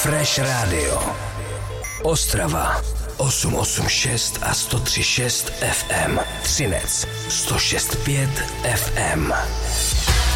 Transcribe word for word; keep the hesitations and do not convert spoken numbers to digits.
Fresh Radio Ostrava osm osm šest a sto tři šest F M, Třinec sto šest pět F M.